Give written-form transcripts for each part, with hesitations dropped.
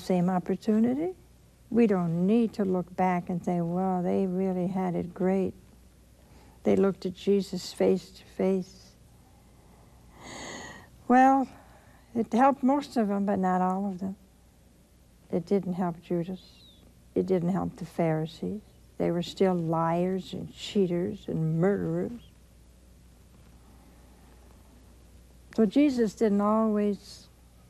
same opportunity. We don't need to look back and say, well, they really had it great. They looked at Jesus face to face. Well, it helped most of them, but not all of them. It didn't help Judas. It didn't help the Pharisees. They were still liars and cheaters and murderers. So Jesus didn't always,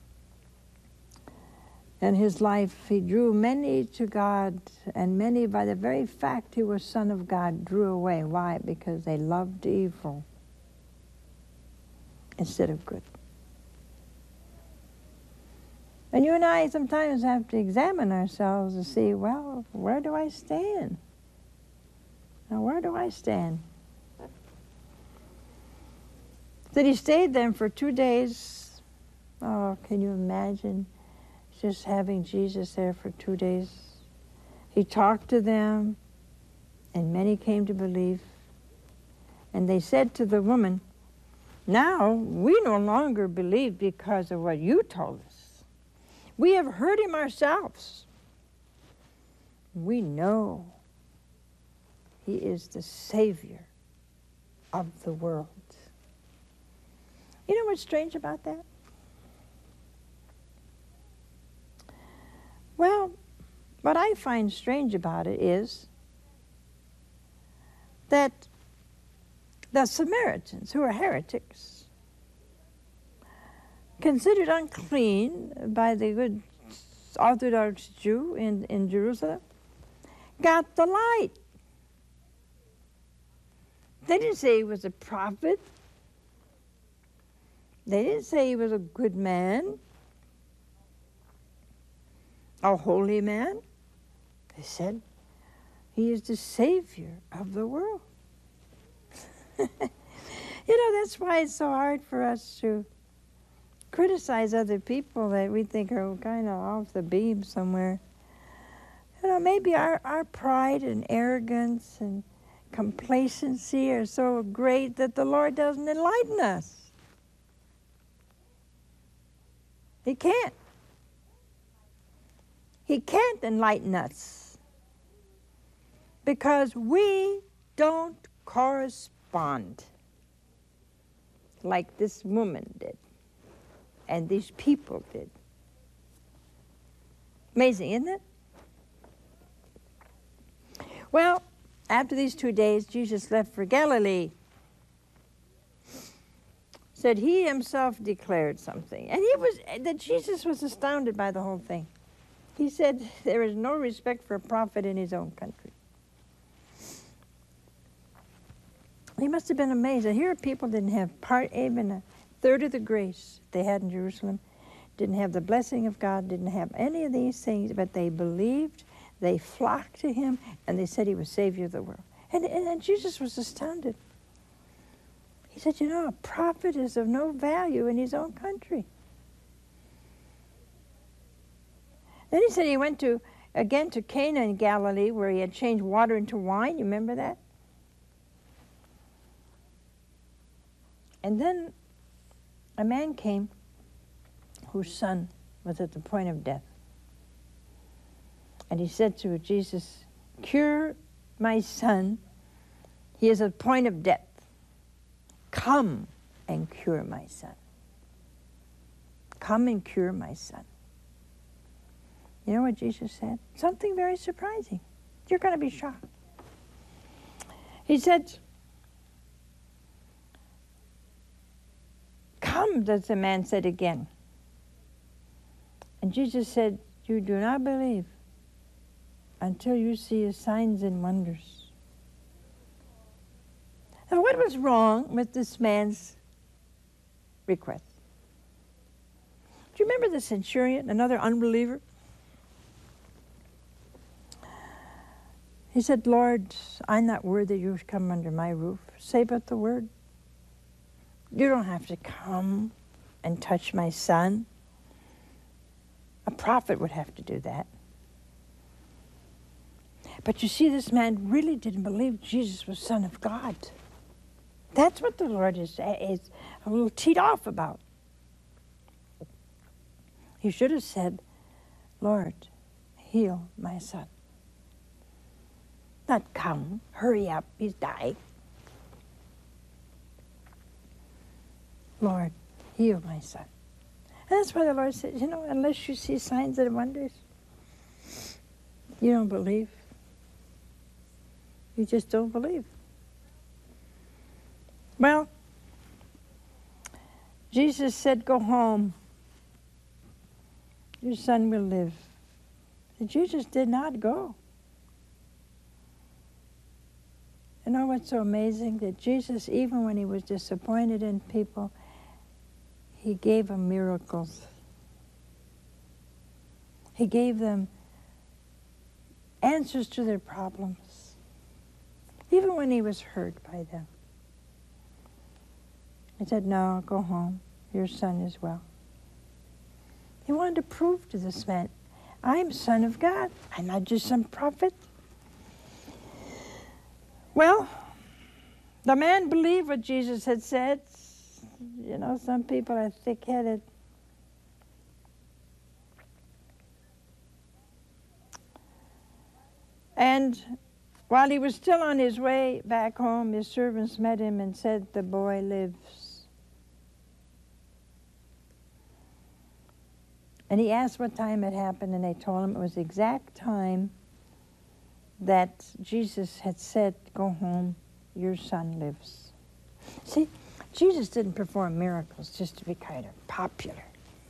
in his life, he drew many to God, and many, by the very fact he was Son of God, drew away. Why? Because they loved evil instead of good. And you and I sometimes have to examine ourselves to see, well, where do I stand? Now, where do I stand? That he stayed there for 2 days. Oh, can you imagine just having Jesus there for 2 days? He talked to them, and many came to believe. And they said to the woman, now we no longer believe because of what you told us. We have heard him ourselves. We know he is the Savior of the world. You know what's strange about that? Well, what I find strange about it is that the Samaritans, who are heretics, considered unclean by the good Orthodox Jew in Jerusalem, got the light. They didn't say he was a prophet. They didn't say he was a good man, a holy man. They said he is the Savior of the world. You know, that's why it's so hard for us to criticize other people that we think are kind of off the beam somewhere. You know, maybe our pride and arrogance and complacency are so great that the Lord doesn't enlighten us. He can't. He can't enlighten us because we don't correspond like this woman did and these people did. Amazing, isn't it? Well, after these 2 days, Jesus left for Galilee. Said he himself declared something. And Jesus was astounded by the whole thing. He said there is no respect for a prophet in his own country. He must have been amazed. Here people didn't have even a third of the grace they had in Jerusalem, didn't have the blessing of God, didn't have any of these things, but they believed, they flocked to him, and they said he was Savior of the world. And Jesus was astounded. He said, you know, a prophet is of no value in his own country. Then he said he went again to Cana in Galilee, where he had changed water into wine. You remember that? And then a man came whose son was at the point of death. And he said to Jesus, cure my son. He is at the point of death. Come and cure my son. Come and cure my son. You know what Jesus said? Something very surprising. You're going to be shocked. He said, come, the man said again. And Jesus said, you do not believe until you see his signs and wonders. Now, what was wrong with this man's request? Do you remember the centurion, another unbeliever? He said, Lord, I'm not worthy you should come under my roof. Say but the word. You don't have to come and touch my son. A prophet would have to do that. But you see, this man really didn't believe Jesus was Son of God. That's what the Lord is a little teed off about. He should have said, Lord, heal my son. Not come, hurry up, he's dying. Lord, heal my son. And that's why the Lord said, you know, unless you see signs and wonders, you don't believe. You just don't believe. Well, Jesus said, go home. Your son will live. And Jesus did not go. You know what's so amazing? That Jesus, even when he was disappointed in people, he gave them miracles. He gave them answers to their problems, even when he was hurt by them. He said, no, go home. Your son is well. He wanted to prove to this man, I'm Son of God. I'm not just some prophet. Well, the man believed what Jesus had said. You know, some people are thick-headed. And while he was still on his way back home, his servants met him and said, the boy lives. And he asked what time it happened, and they told him it was the exact time that Jesus had said, go home, your son lives. See, Jesus didn't perform miracles just to be kind of popular.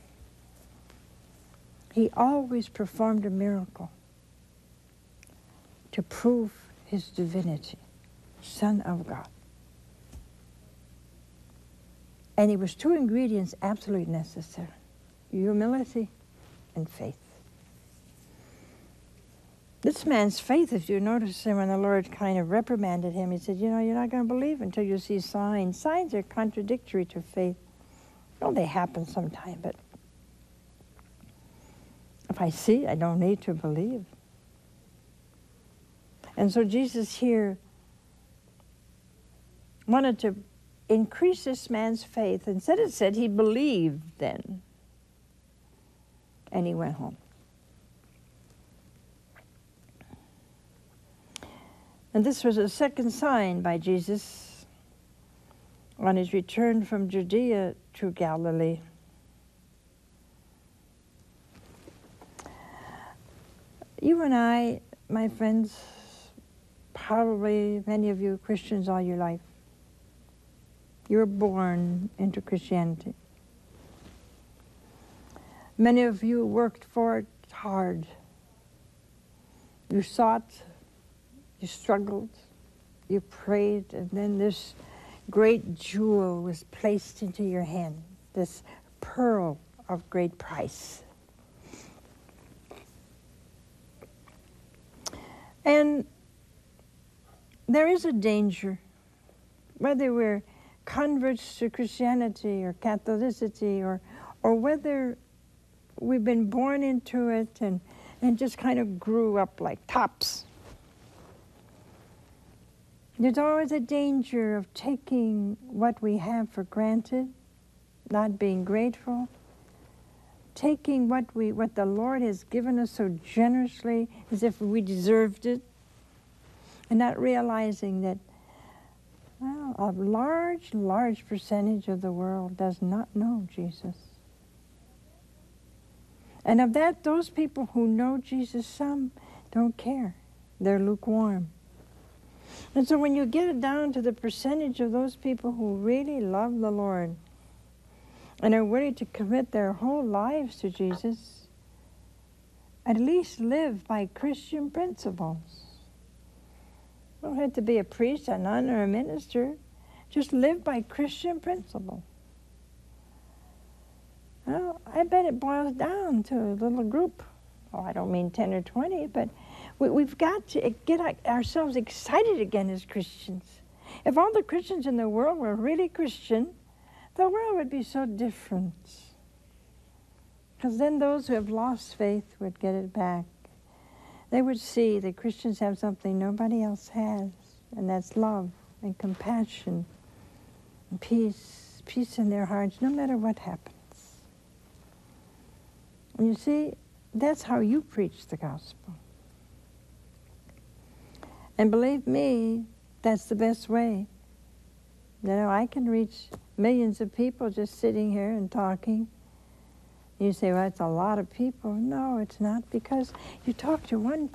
He always performed a miracle to prove his divinity, Son of God. And it was two ingredients absolutely necessary: humility and faith. This man's faith, if you notice when the Lord kind of reprimanded him, he said, you know, you're not going to believe until you see signs. Signs are contradictory to faith. Well, they happen sometime, but if I see, I don't need to believe. And so Jesus here wanted to increase this man's faith. Instead it said he believed then. And he went home. And this was a second sign by Jesus on his return from Judea to Galilee. You and I, my friends, probably many of you Christians all your life, you were born into Christianity. Many of you worked for it hard. You sought, you struggled, you prayed, and then this great jewel was placed into your hand, this pearl of great price. And there is a danger, whether we're converts to Christianity or Catholicity, or whether we've been born into it and just kind of grew up like tops. There's always a danger of taking what we have for granted, not being grateful, taking what the Lord has given us so generously as if we deserved it, and not realizing that, well, a large percentage of the world does not know Jesus. And of that, those people who know Jesus, some don't care. They're lukewarm. And so when you get it down to the percentage of those people who really love the Lord and are ready to commit their whole lives to Jesus, at least live by Christian principles. You don't have to be a priest, a nun, or a minister. Just live by Christian principles. Well, I bet it boils down to a little group. Oh, I don't mean 10 or 20, but we've got to get ourselves excited again as Christians. If all the Christians in the world were really Christian, the world would be so different. Because then those who have lost faith would get it back. They would see that Christians have something nobody else has, and that's love and compassion and peace in their hearts, no matter what happens. And you see, That's how you preach the gospel. And believe me, that's the best way. You know, I can reach millions of people just sitting here and talking. You say, well, that's a lot of people. No, it's not, because you talk to one